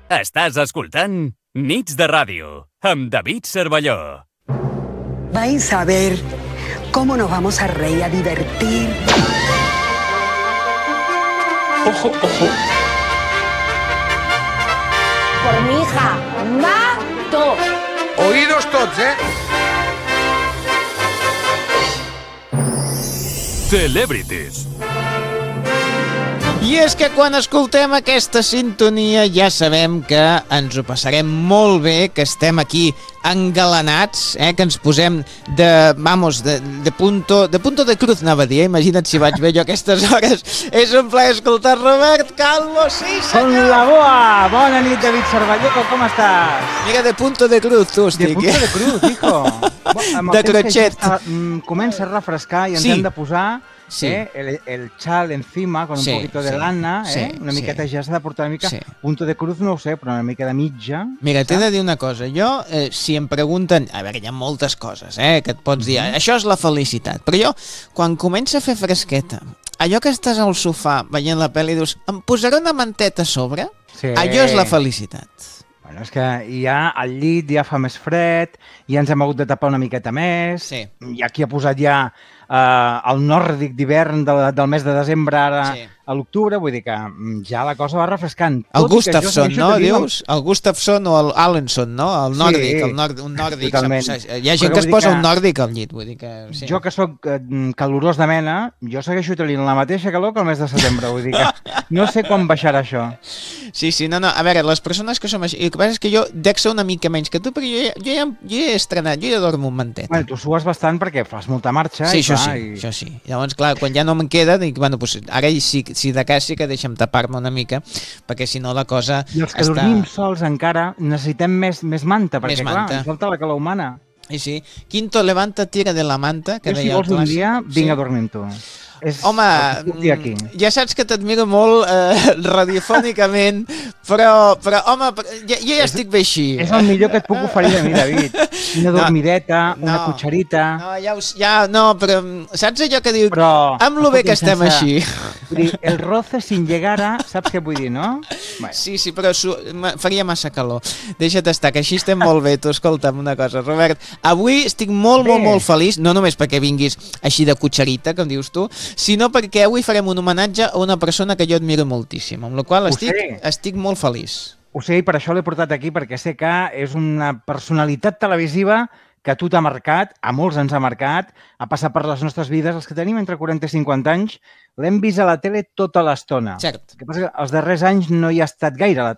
Estàs escoltant Nits de Ràdio amb David Cervelló. Vais a ver cómo nos vamos a reír, a divertir. Ojo, ojo. Por mi hija, mato. Oídos tots, Celebrities. I és que quan escoltem aquesta sintonia ja sabem que ens ho passarem molt bé, que estem aquí engalanats, que ens posem de punto de cruz, anava a dir, imagina't si vaig bé jo aquestes hores. És un plaer escoltar Robert Calvo, sí senyor! Con la boa! Bona nit, David Cervelló, com estàs? Mira, de punto de cruz, tu estic. De punto de cruz, hijo. De crochet. Comença a refrescar i ens hem de posar el chal encima con un poquito de lana, una miqueta ja s'ha de portar una mica, punto de cruz no ho sé, però una mica de mitja. Mira, t'he de dir una cosa, jo, si em pregunten, a veure, hi ha moltes coses que et pots dir, això és la felicitat, però jo, quan comença a fer fresqueta, allò que estàs al sofà veient la pel·li i dius, em posaré una manteta a sobre? Sí. Allò és la felicitat. Bueno, és que ja al llit ja fa més fred, ja ens hem hagut de tapar una miqueta més, i aquí ha posat ja el nòrdic d'hivern del mes de desembre ara a l'octubre, vull dir que ja la cosa va refrescant. El Gustafsson, no, dius? El Gustafsson o el Allenson, no? El nòrdic, un nòrdic. Hi ha gent que es posa un nòrdic al llit, vull dir que... Jo que sóc calorós de mena, jo segueixo tenint la mateixa calor que el mes de setembre, vull dir que no sé quan baixarà això. Sí, no, a veure, les persones que som així, el que passa és que jo dec ser una mica menys que tu, perquè jo ja he estrenat, jo ja dormo un manteta. Bueno, tu sues bastant perquè fas molta marxa. Sí, això sí. Llavors, clar, quan ja no me'n queda, dic, bueno, doncs ara si de cas sí que deixa'm tapar-me una mica, perquè si no la cosa està... I els que dormim sols encara necessitem més manta, perquè clar, ens falta la calor humana. Sí. Quinto, levanta, tira de la manta, que deia el clàssic. Si vols un dia, vinc a dormir amb tu. Home, ja saps que t'admiro molt radiofònicament, però home, jo ja estic bé així. És el millor que et puc oferir a mi, David. Una dormideta, una cucharita... No, però saps allò que diu, amb lo bé que estem així? Vull dir, el roce sin llegar a... Saps què vull dir, no? Sí, però faria massa calor. Deixa't estar, que així estem molt bé. Tu, escolta'm una cosa, Robert. Avui estic molt feliç, no només perquè vinguis així de cucharita, com dius tu, sinó perquè avui farem un homenatge a una persona que jo admiro moltíssim, amb la qual estic molt feliç. Ho sé, i per això l'he portat aquí, perquè sé que és una personalitat televisiva que a tu t'ha marcat, a molts ens ha marcat, ha passat per les nostres vides, els que tenim entre 40 i 50 anys, l'hem vist a la tele tota l'estona. Cert. El que passa és que els darrers anys no hi ha estat gaire a la